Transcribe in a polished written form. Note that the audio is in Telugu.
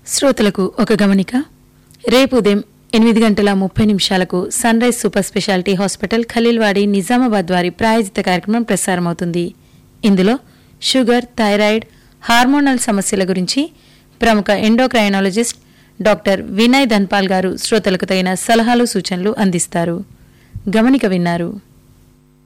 శ్రోతలకు ఒక గమనిక. రేపు ఉదయం 8:30 sun rise super speciality hospital Khaleelwadi Nizamabad వారి ప్రాయోజిత కార్యక్రమం ప్రసారమవుతుంది. ఇందులో షుగర్, థైరాయిడ్, హార్మోనల్ సమస్యల గురించి ప్రముఖ ఎండోక్రైనాలజిస్ట్ డాక్టర్ వినయ్ ధన్పాల్ గారు శ్రోతలకు తగిన సలహాలు, సూచనలు అందిస్తారు. గమనిక విన్నారు.